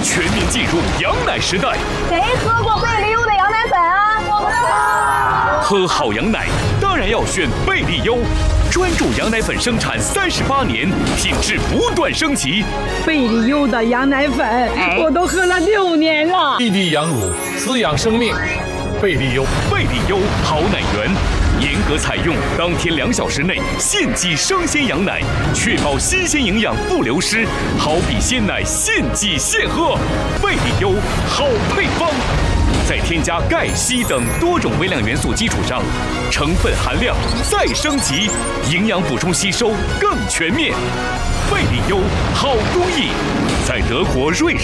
全面进入羊奶时代。 谁喝过贝利优的羊奶粉啊？我们喝好羊奶当然要选贝利优，专注羊奶粉生产38年，品质不断升级。 贝利优的羊奶粉，我都喝了6年了。 滴滴羊乳，滋养生命。贝利优， 贝利优好奶源，严格采用当天2小时内现挤生鲜羊奶，确保新鲜营养不流失，好比鲜奶现挤现喝。贝利优好配方，在添加钙、硒等多种微量元素基础上，成分含量再升级，营养补充吸收更全面。贝利优好工艺，在德国瑞士